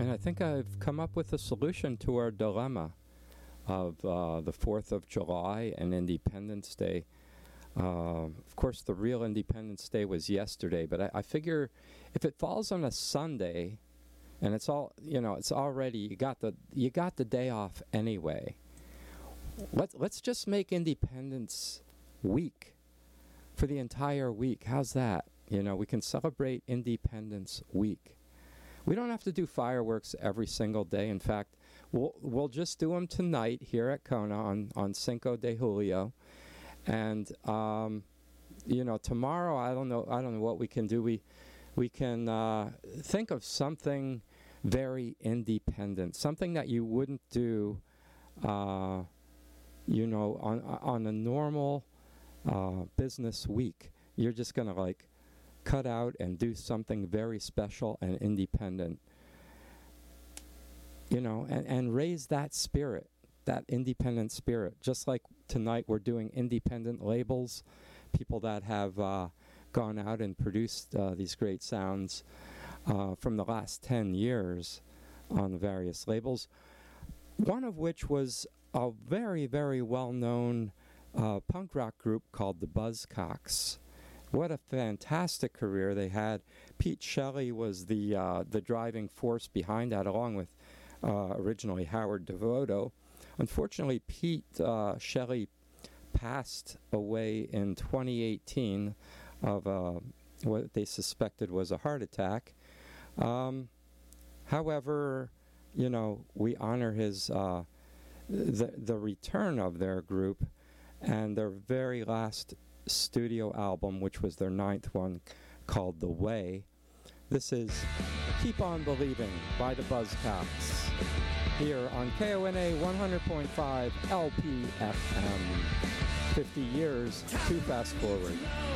And I think I've come up with a solution to our dilemma of the 4th of July and Independence Day. Of course, the real Independence Day was yesterday, but I figure if it falls on a Sunday, and it's all, it's already, you got the day off anyway. Let's just make Independence Week for the entire week. How's that? We can celebrate Independence Week. We don't have to do fireworks every single day. In fact, we'll just do them tonight here at Kona on Cinco de Julio, and tomorrow I don't know what we can do. We can think of something very independent, something that you wouldn't do, on a normal business week. You're just gonna cut out and do something very special and independent, and raise that spirit, that independent spirit. Just like tonight we're doing independent labels, people that have gone out and produced these great sounds from the last 10 years on the various labels, one of which was a very, very well-known punk rock group called the Buzzcocks. What a fantastic career they had. Pete Shelley was the driving force behind that, along with originally Howard Devoto. Unfortunately, Pete Shelley passed away in 2018 of what they suspected was a heart attack. However, we honor his the return of their group and their very last studio album, which was their 9th one, called The Way. This is Keep On Believing by the Buzzcocks here on KONA 100.5 LPFM. 50 years to fast forward.